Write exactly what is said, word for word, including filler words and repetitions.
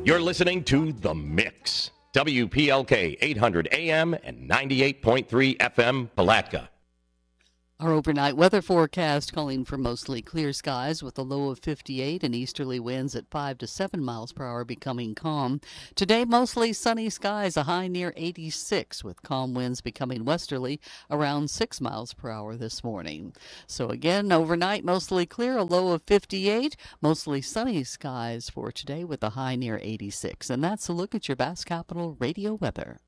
You're listening to The Mix. W P L K eight hundred A M and ninety-eight point three F M, Palatka. Our overnight weather forecast calling for mostly clear skies with a low of fifty-eight and easterly winds at five to seven miles per hour becoming calm. Today, mostly sunny skies, a high near eighty-six with calm winds becoming westerly around six miles per hour this morning. So again, overnight, mostly clear, a low of fifty-eight, mostly sunny skies for today with a high near eighty-six. And that's a look at your Bass Capital radio weather.